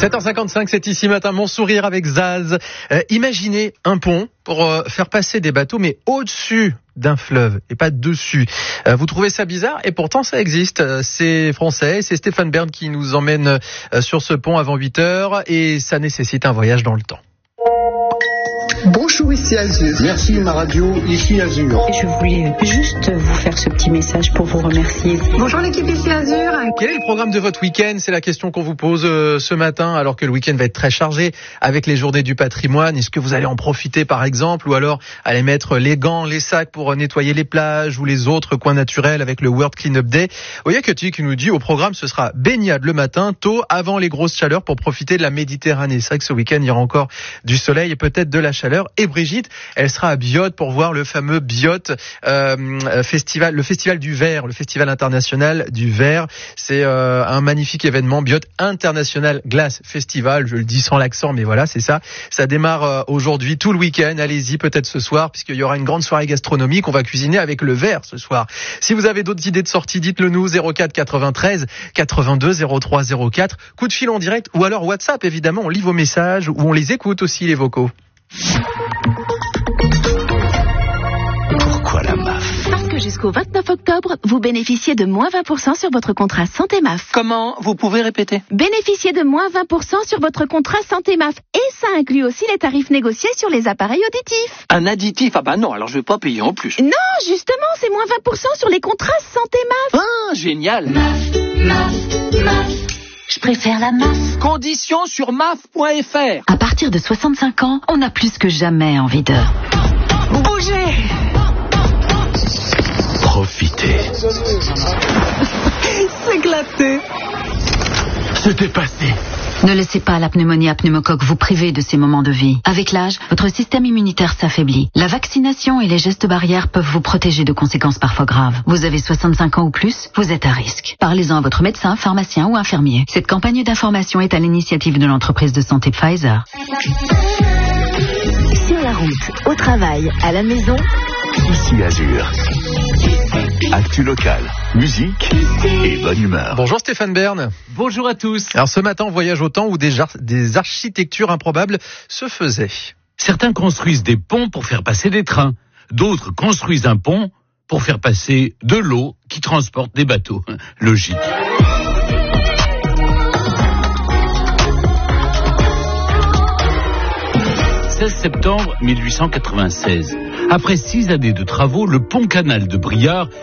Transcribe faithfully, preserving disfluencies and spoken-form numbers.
sept heures cinquante-cinq, c'est ici matin, mon sourire avec Zaz. Euh, imaginez un pont pour euh, faire passer des bateaux, mais au-dessus d'un fleuve et pas dessus. Euh, vous trouvez ça bizarre? Et pourtant ça existe. Euh, c'est français, c'est Stéphane Bern qui nous emmène euh, sur ce pont avant huit heures et ça nécessite un voyage dans le temps. Bonjour, ici Azur. Merci ma radio, ici Azur. Je voulais juste vous faire ce petit message pour vous remercier. Bonjour l'équipe ici Azur. Quel est le programme de votre week-end? C'est la question qu'on vous pose euh, ce matin, alors que le week-end va être très chargé avec les journées du patrimoine. Est-ce que vous allez en profiter par exemple, ou alors aller mettre les gants, les sacs pour nettoyer les plages ou les autres coins naturels avec le World Cleanup Day? Oyakati qui nous dit au programme ce sera baignade le matin, tôt avant les grosses chaleurs pour profiter de la Méditerranée. C'est vrai que ce week-end il y aura encore du soleil et peut-être de la chaleur. Et Brigitte, elle sera à Biot pour voir le fameux Biot euh, festival, le festival du verre, le festival international du verre. C'est euh, un magnifique événement, Biot International Glass Festival. Je le dis sans l'accent, mais voilà, c'est ça. Ça démarre euh, aujourd'hui, tout le week-end. Allez-y, peut-être ce soir, puisqu'il y aura une grande soirée gastronomique. On va cuisiner avec le verre ce soir. Si vous avez d'autres idées de sortie, dites-le nous, zéro quatre quatre-vingt-treize quatre-vingt-deux zéro trois zéro quatre. Coup de fil en direct ou alors WhatsApp, évidemment. On lit vos messages ou on les écoute aussi, les vocaux. Pourquoi la M A F? Parce que jusqu'au vingt-neuf octobre, vous bénéficiez de moins vingt pour cent sur votre contrat Santé M A F. Comment? Vous pouvez répéter? Bénéficiez de moins vingt pour cent sur votre contrat Santé M A F. Et ça inclut aussi les tarifs négociés sur les appareils auditifs. Un additif? Ah bah non, alors je vais pas payer en plus. Non, justement, c'est moins vingt pour cent sur les contrats Santé M A F. Ah, génial. M A F, M A F, M A F. Je préfère la M A F. Conditions sur M A F point F R. À partir de soixante-cinq ans, on a plus que jamais envie de Bougez. Profitez. S'éclater. C'était passé. Ne laissez pas la pneumonie à pneumocoque vous priver de ces moments de vie. Avec l'âge, votre système immunitaire s'affaiblit. La vaccination et les gestes barrières peuvent vous protéger de conséquences parfois graves. Vous avez soixante-cinq ans ou plus, vous êtes à risque. Parlez-en à votre médecin, pharmacien ou infirmier. Cette campagne d'information est à l'initiative de l'entreprise de santé Pfizer. Sur la route, au travail, à la maison. Ici Azur. Actu local, musique et bonne humeur. Bonjour Stéphane Bern. Bonjour à tous. Alors ce matin, on voyage au temps où des, ar- des architectures improbables se faisaient. Certains construisent des ponts pour faire passer des trains. D'autres construisent un pont pour faire passer de l'eau qui transporte des bateaux. Logique. seize septembre mille huit cent quatre-vingt-seize. Après six années de travaux, le pont-canal de Briare